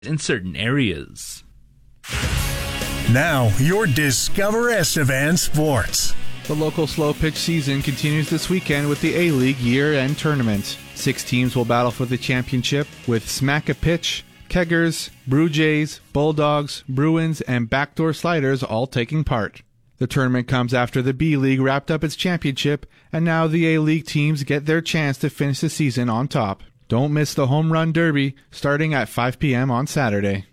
in certain areas. Now, your Discover Estevan Sports. The local slow pitch season continues this weekend with the A-League year-end tournament. 6 teams will battle for the championship, with Smack-a-Pitch, Keggers, Brew Jays, Bulldogs, Bruins, and Backdoor Sliders all taking part. The tournament comes after the B-League wrapped up its championship, and now the A-League teams get their chance to finish the season on top. Don't miss the Home Run Derby, starting at 5 p.m. on Saturday.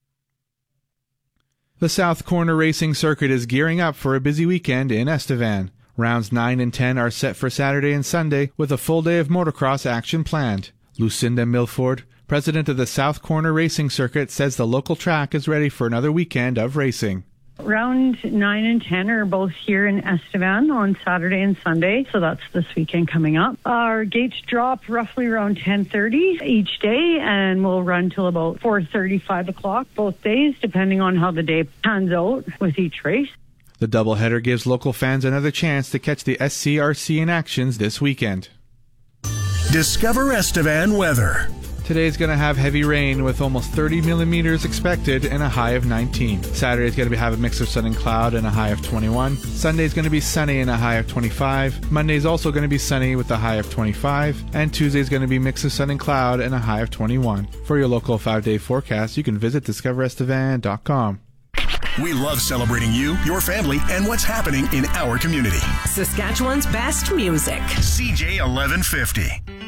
The South Corner Racing Circuit is gearing up for a busy weekend in Estevan. Rounds 9 and 10 are set for Saturday and Sunday, with a full day of motocross action planned. Lucinda Milford, president of the South Corner Racing Circuit, says the local track is ready for another weekend of racing. Round 9 and 10 are both here in Estevan on Saturday and Sunday, so that's this weekend coming up. Our gates drop roughly around 10:30 each day, and we'll run till about 4:30, 5 o'clock both days, depending on how the day pans out with each race. The doubleheader gives local fans another chance to catch the SCRC in actions this weekend. Discover Estevan weather. Today's going to have heavy rain with almost 30 millimeters expected and a high of 19. Saturday's going to have a mix of sun and cloud and a high of 21. Sunday's going to be sunny and a high of 25. Monday's also going to be sunny with a high of 25. And Tuesday's going to be a mix of sun and cloud and a high of 21. For your local 5-day forecast, you can visit discoverestevan.com. We love celebrating you, your family, and what's happening in our community. Saskatchewan's best music. CJ 1150.